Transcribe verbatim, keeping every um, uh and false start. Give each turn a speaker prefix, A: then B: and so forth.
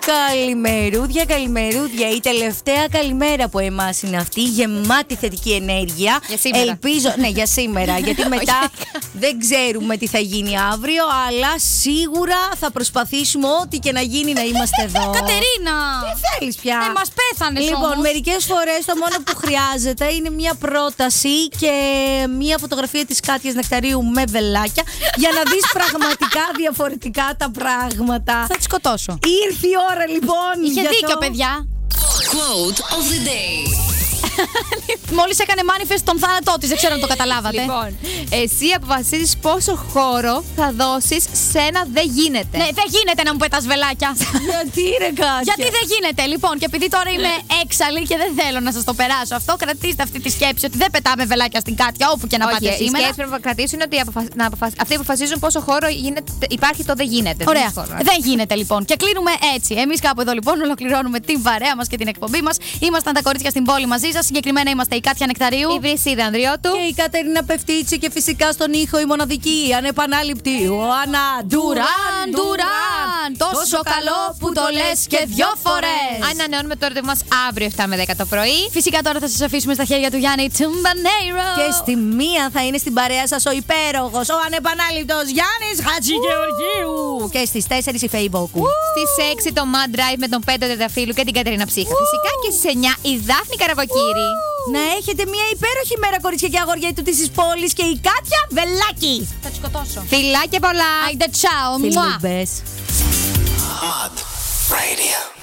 A: Καλημερούδια, καλημερούδια. Η τελευταία καλημέρα από εμάς είναι αυτή, γεμάτη θετική ενέργεια.
B: Για σήμερα.
A: Ελπίζω, ναι, για σήμερα. Γιατί μετά δεν ξέρουμε τι θα γίνει αύριο, αλλά σίγουρα θα προσπαθήσουμε ό,τι και να γίνει να είμαστε εδώ.
B: Κατερίνα!
A: Τι θέλεις πια?
B: Ε, μας πέθανες
A: Λοιπόν,
B: όμως.
A: μερικές φορές το μόνο που χρειάζεται είναι μια πρόταση και μια φωτογραφία της Κάτιας Νεκταρίου με βελάκια για να δεις πραγματικά διαφορετικά τα πράγματα.
B: Θα τη σκοτώσω.
A: Ήρθε η ώρα λοιπόν.
B: Είχε
A: για
B: δίκιο,
A: το...
B: παιδιά.
C: Quote of the day.
B: Μόλις έκανε manifest τον θάνατό της, δεν ξέρω αν το καταλάβατε.
D: Λοιπόν, εσύ αποφασίζεις πόσο χώρο θα δώσεις σε ένα δεν γίνεται.
B: Ναι, δεν γίνεται να μου πετάς βελάκια.
A: Γιατί ρε Κάτια?
B: Γιατί δεν γίνεται, λοιπόν, και επειδή τώρα είμαι έξαλλη και δεν θέλω να σας το περάσω αυτό, κρατήστε αυτή τη σκέψη ότι δεν πετάμε βελάκια στην Κάτια όπου και να
D: Όχι,
B: πάτε
D: οι
B: σήμερα.
D: σκέψεις πρέπει να κρατήσουν ότι αποφα... να αποφα... αυτοί αποφασίζουν πόσο χώρο γίνεται... υπάρχει το δεν γίνεται.
B: Ωραία.
D: Δεν, χώρο.
B: Δεν γίνεται λοιπόν. Και κλείνουμε έτσι. Εμείς κάπου εδώ λοιπόν ολοκληρώνουμε την παρέα μας και την εκπομπή μας. Ήμασταν τα κορίτσια στην πόλη μαζί σας. Συγκεκριμένα είμαστε η Κάτια Νεκταρίου,
D: η Βρυσίδα Ανδριώτου
A: και η Κατερίνα Πεφτίτσι και φυσικά στον ήχο η μοναδική, η ανεπανάληπτη, ο Ανά
B: Ντουράν, Ντουράν. Τόσο καλό που το λες και δυο φορές.
D: Ανανεώνουμε το ραντεβού μας αύριο εφτά με δέκα το πρωί.
B: Φυσικά τώρα θα σας αφήσουμε στα χέρια του Γιάννη Τσουμπανέιρο.
A: Και στη μία θα είναι στην παρέα σας ο υπέροχος, ο ανεπανάληπτος Γιάννης Χατζηγεωργίου. Και στις τέσσερις η Φεϊμπόκου.
D: Στις έξι το Mad Drive με τον Πέτρο Τεταφύλου και την Κατερίνα Ψύχα. Φυσικά και στις εννιά η Δάφνη Καραβοκύρη.
A: Να έχετε μια υπέροχη μέρα, κορίτσια και αγόρια του της πόλης, και η Κάτια βελάκι.
B: Θα τη σκοτώσω.
D: Φιλάκια πολλά.
B: Άιντε τσάο. Μουά.
A: Φιλούμπες.
E: Mad Radio.